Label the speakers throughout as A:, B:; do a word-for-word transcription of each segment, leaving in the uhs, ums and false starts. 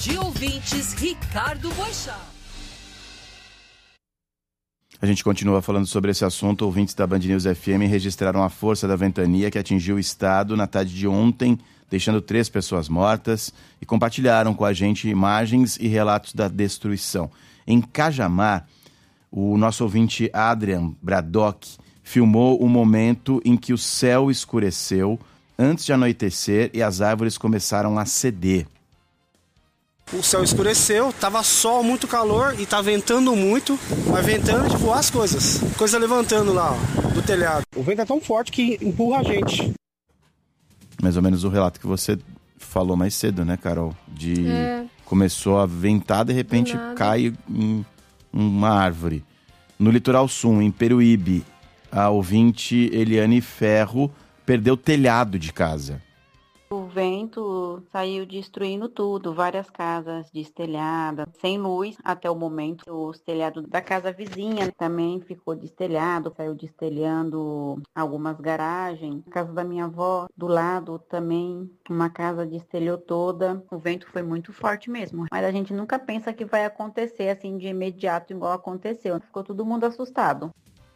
A: de ouvintes Ricardo Boixá.
B: A gente continua falando sobre esse assunto. Ouvintes da Band News F M registraram a força da ventania que atingiu o estado na tarde de ontem, deixando três pessoas mortas, e compartilharam com a gente imagens e relatos da destruição. Em Cajamar, o nosso ouvinte Adrian Braddock filmou o momento em que o céu escureceu antes de anoitecer e as árvores começaram a ceder.
C: O céu escureceu, tava sol, muito calor e tá ventando muito, mas ventando de voar as coisas. Coisa levantando lá, ó, do telhado. O vento é tão forte que empurra a gente.
B: Mais ou menos o relato que você falou mais cedo, né, Carol? De
D: É.
B: Começou a ventar, de repente cai em uma árvore. No litoral sul, em Peruíbe, a ouvinte Eliane Ferro perdeu o telhado de casa.
E: O vento saiu destruindo tudo, várias casas destelhadas, sem luz até o momento. Os telhados da casa vizinha também ficou destelhado, saiu destelhando algumas garagens. A casa da minha avó, do lado, também uma casa destelhou toda. O vento foi muito forte mesmo, mas a gente nunca pensa que vai acontecer assim de imediato igual aconteceu. Ficou todo mundo assustado.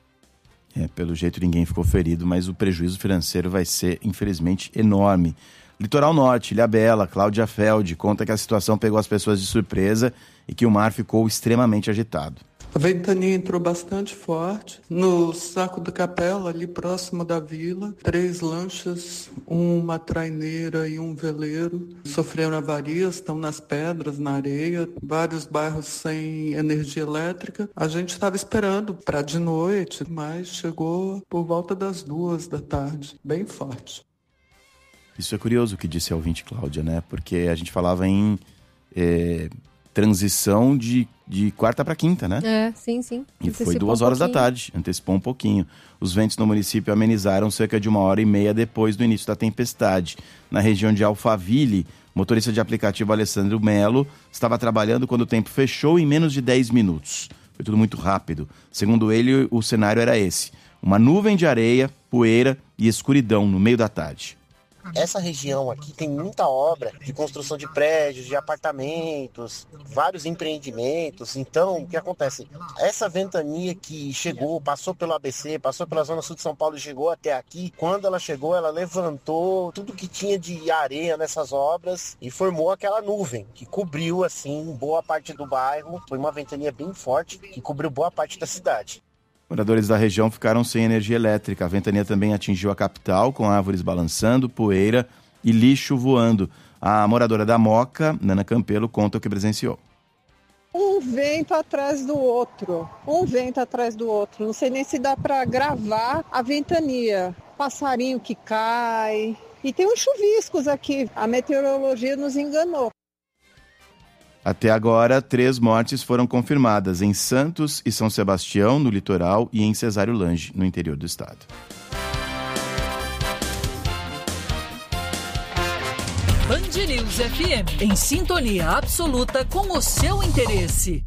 B: É, pelo jeito ninguém ficou ferido, mas o prejuízo financeiro vai ser, infelizmente, enorme. Litoral Norte, Ilhabela, Cláudia Feld conta que a situação pegou as pessoas de surpresa e que o mar ficou extremamente agitado.
F: A ventania entrou bastante forte. No Saco da Capela, ali próximo da vila, três lanchas, uma traineira e um veleiro sofreram avarias, estão nas pedras, na areia, vários bairros sem energia elétrica. A gente estava esperando para de noite, mas chegou por volta das duas da tarde, bem forte.
B: Isso é curioso o que disse a ouvinte Cláudia, né? Porque a gente falava em é, transição de, de quarta para quinta, né?
D: É, sim, sim.
B: E
D: Antecipou
B: foi duas
D: um
B: horas da
D: pouquinho.
B: tarde, antecipou um pouquinho. Os ventos no município amenizaram cerca de uma hora e meia depois do início da tempestade. Na região de Alphaville, o motorista de aplicativo Alessandro Melo estava trabalhando quando o tempo fechou em menos de dez minutos. Foi tudo muito rápido. Segundo ele, o cenário era esse: uma nuvem de areia, poeira e escuridão no meio da tarde.
G: Essa região aqui tem muita obra de construção de prédios, de apartamentos, vários empreendimentos. Então, o que acontece? Essa ventania que chegou, passou pelo A B C, passou pela Zona Sul de São Paulo e chegou até aqui, quando ela chegou, ela levantou tudo que tinha de areia nessas obras e formou aquela nuvem que cobriu, assim, boa parte do bairro. Foi uma ventania bem forte que cobriu boa parte da cidade.
B: Moradores da região ficaram sem energia elétrica. A ventania também atingiu a capital, com árvores balançando, poeira e lixo voando. A moradora da Moca, Nana Campelo, conta o que presenciou.
H: Um vento atrás do outro, um vento atrás do outro. Não sei nem se dá para gravar a ventania. Passarinho que cai. E tem uns chuviscos aqui. A meteorologia nos enganou.
B: Até agora, três mortes foram confirmadas em Santos e São Sebastião, no litoral, e em Cesário Lange, no interior do estado.
A: Band News F M, em sintonia absoluta com o seu interesse.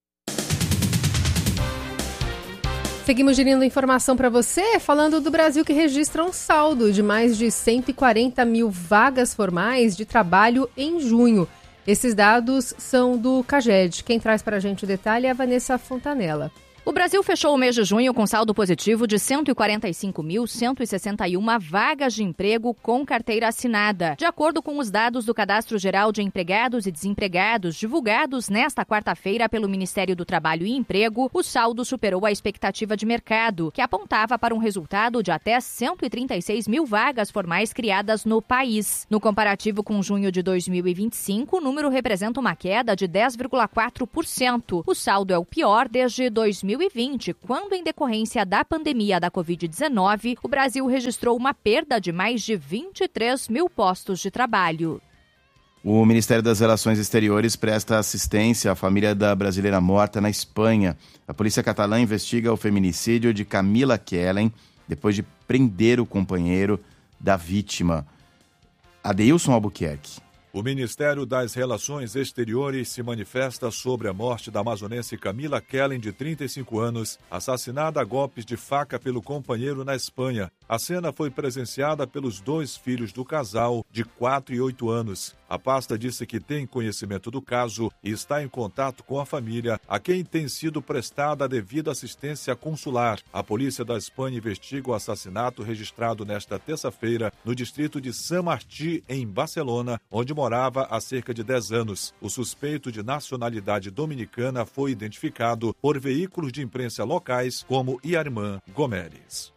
D: Seguimos gerindo informação para você, falando do Brasil, que registra um saldo de mais de cento e quarenta mil vagas formais de trabalho em junho. Esses dados são do CAGED. Quem traz para a gente o detalhe é a Vanessa Fontanella.
I: O Brasil fechou o mês de junho com saldo positivo de cento e quarenta e cinco mil, cento e sessenta e uma vagas de emprego com carteira assinada. De acordo com os dados do Cadastro Geral de Empregados e Desempregados, divulgados nesta quarta-feira pelo Ministério do Trabalho e Emprego, o saldo superou a expectativa de mercado, que apontava para um resultado de até cento e trinta e seis mil vagas formais criadas no país. No comparativo com junho de dois mil e vinte e cinco, o número representa uma queda de dez vírgula quatro por cento. O saldo é o pior desde dois mil e vinte, quando, em decorrência da pandemia da covid dezenove, o Brasil registrou uma perda de mais de vinte e três mil postos de trabalho.
B: O Ministério das Relações Exteriores presta assistência à família da brasileira morta na Espanha. A polícia catalã investiga o feminicídio de Camila Kellen depois de prender o companheiro da vítima. Adeilson Albuquerque.
J: O Ministério das Relações Exteriores se manifesta sobre a morte da amazonense Camila Kellen, de trinta e cinco anos, assassinada a golpes de faca pelo companheiro na Espanha. A cena foi presenciada pelos dois filhos do casal, de quatro e oito anos. A pasta disse que tem conhecimento do caso e está em contato com a família, a quem tem sido prestada a devida assistência consular. A polícia da Espanha investiga o assassinato registrado nesta terça-feira no distrito de San Martí, em Barcelona, onde morava há cerca de dez anos. O suspeito, de nacionalidade dominicana, foi identificado por veículos de imprensa locais como Yarmán Gomeres.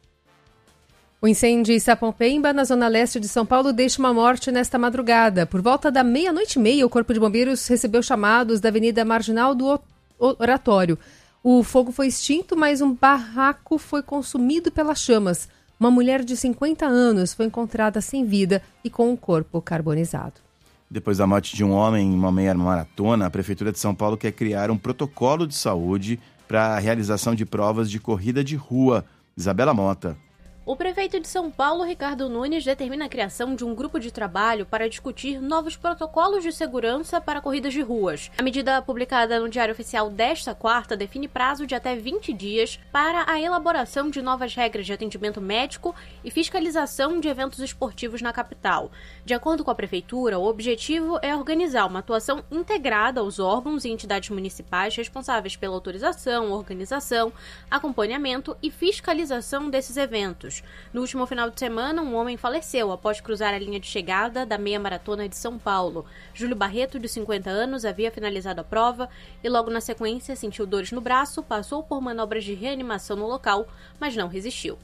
D: O incêndio em Sapopemba, na zona leste de São Paulo, deixa uma morte nesta madrugada. Por volta da meia-noite e meia, o Corpo de Bombeiros recebeu chamados da Avenida Marginal do Oratório. O fogo foi extinto, mas um barraco foi consumido pelas chamas. Uma mulher de cinquenta anos foi encontrada sem vida e com o corpo carbonizado.
B: Depois da morte de um homem em uma meia maratona, a Prefeitura de São Paulo quer criar um protocolo de saúde para a realização de provas de corrida de rua. Isabela Mota.
K: O prefeito de São Paulo, Ricardo Nunes, determina a criação de um grupo de trabalho para discutir novos protocolos de segurança para corridas de ruas. A medida publicada no Diário Oficial desta quarta define prazo de até vinte dias para a elaboração de novas regras de atendimento médico e fiscalização de eventos esportivos na capital. De acordo com a prefeitura, o objetivo é organizar uma atuação integrada aos órgãos e entidades municipais responsáveis pela autorização, organização, acompanhamento e fiscalização desses eventos. No último final de semana, um homem faleceu após cruzar a linha de chegada da meia maratona de São Paulo. Júlio Barreto, de cinquenta anos, havia finalizado a prova e logo na sequência sentiu dores no braço, passou por manobras de reanimação no local, mas não resistiu.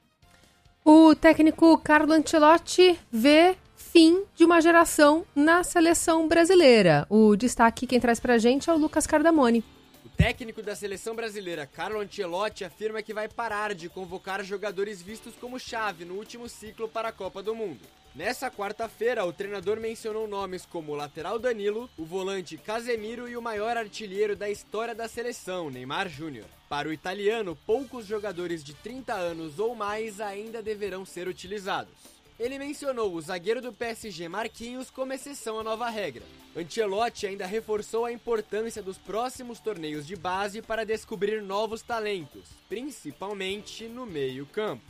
D: O técnico Carlo Ancelotti vê fim de uma geração na seleção brasileira. O destaque quem traz pra gente é o Lucas Cardamone.
L: O técnico da seleção brasileira, Carlo Ancelotti, afirma que vai parar de convocar jogadores vistos como chave no último ciclo para a Copa do Mundo. Nessa quarta-feira, o treinador mencionou nomes como o lateral Danilo, o volante Casemiro e o maior artilheiro da história da seleção, Neymar Júnior. Para o italiano, poucos jogadores de trinta anos ou mais ainda deverão ser utilizados. Ele mencionou o zagueiro do P S G, Marquinhos, como exceção à nova regra. Ancelotti ainda reforçou a importância dos próximos torneios de base para descobrir novos talentos, principalmente no meio-campo.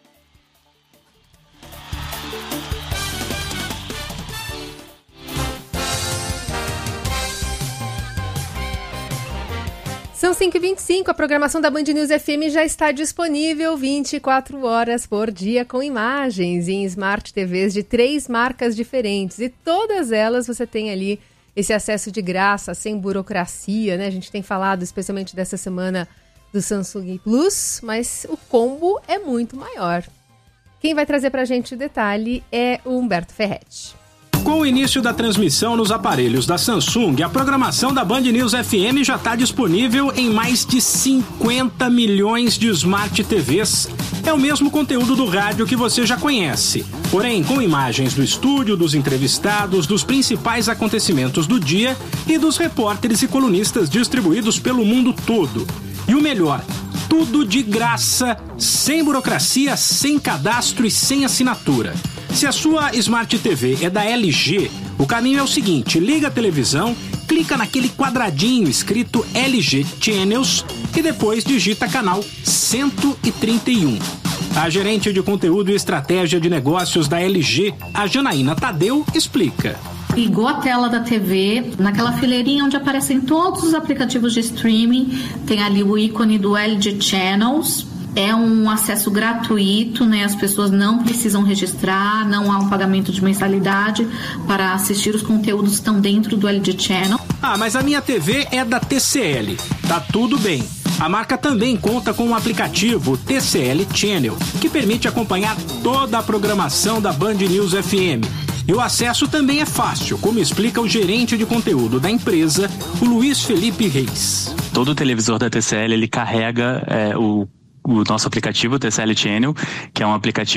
D: São cinco e vinte e cinco, a programação da Band News F M já está disponível vinte e quatro horas por dia com imagens em Smart T Vs de três marcas diferentes. E todas elas você tem ali esse acesso de graça, sem burocracia, né? A gente tem falado especialmente dessa semana do Samsung Plus, mas o combo é muito maior. Quem vai trazer pra gente o detalhe é o Humberto Ferretti.
M: Com o início da transmissão nos aparelhos da Samsung, a programação da Band News F M já está disponível em mais de cinquenta milhões de Smart T Vs. É o mesmo conteúdo do rádio que você já conhece, porém com imagens do estúdio, dos entrevistados, dos principais acontecimentos do dia e dos repórteres e colunistas distribuídos pelo mundo todo. E o melhor, tudo de graça, sem burocracia, sem cadastro e sem assinatura. Se a sua Smart T V é da L G, o caminho é o seguinte: liga a televisão, clica naquele quadradinho escrito L G Channels e depois digita canal cento e trinta e um. A gerente de conteúdo e estratégia de negócios da L G, a Janaína Tadeu, explica.
N: Ligou a tela da T V, naquela fileirinha onde aparecem todos os aplicativos de streaming, tem ali o ícone do L G Channels. É um acesso gratuito, né? As pessoas não precisam registrar, não há um pagamento de mensalidade para assistir os conteúdos que estão dentro do L G Channel.
M: Ah, mas a minha T V é da T C L. Tá tudo bem. A marca também conta com o aplicativo T C L Channel, que permite acompanhar toda a programação da Band News F M. E o acesso também é fácil, como explica o gerente de conteúdo da empresa, o Luiz Felipe Reis.
O: Todo televisor da T C L ele carrega é, o o nosso aplicativo T C L Channel, que é um aplicativo